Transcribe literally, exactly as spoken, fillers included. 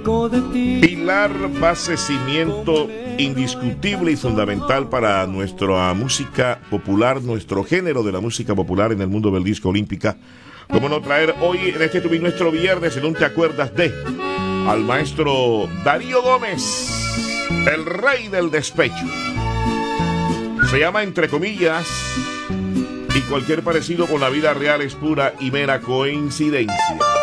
eco de ti. Pilar base, cimiento indiscutible y fundamental para nuestra música popular, nuestro género de la música popular en el mundo del disco olímpica. ¿Cómo no traer hoy en este tu nuestro viernes, en un Te Acuerdas de, al maestro Darío Gómez, el rey del despecho? Se llama Entre Comillas, y cualquier parecido con la vida real es pura y mera coincidencia.